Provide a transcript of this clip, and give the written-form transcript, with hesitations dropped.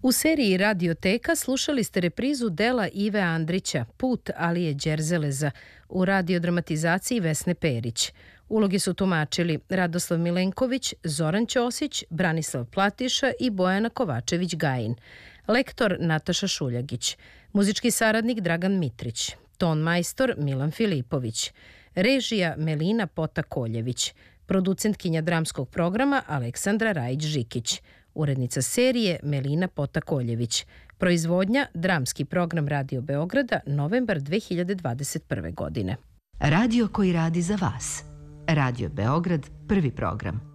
U seriji Radioteka slušali ste reprizu dela Ive Andrića Put Alije Đerzeleza u radiodramatizaciji Vesne Perić. Uloge su tumačili Radoslav Milenković, Zoran Ćosić, Branislav Platiša i Bojana Kovačević-Gajin. Lektor Nataša Šuljagić. Muzički saradnik Dragan Mitrić. Ton majstor Milan Filipović. Režija Melina Pota-Koljević. Producentkinja dramskog programa Aleksandra Rajić-Žikić. Urednica serije Melina Pota-Koljević. Proizvodnja Dramski program Radio Beograda, novembar 2021. godine. Radio koji radi za vas. Radio Beograd, prvi program.